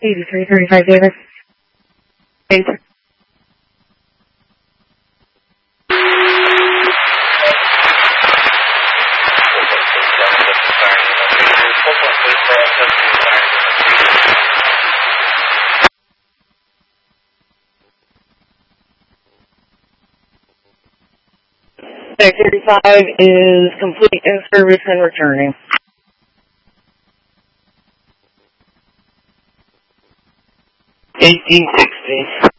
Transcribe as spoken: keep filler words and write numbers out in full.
eighty-three thirty-five Davis. Eight. thirty-five is complete in service and returning. eighteen sixty.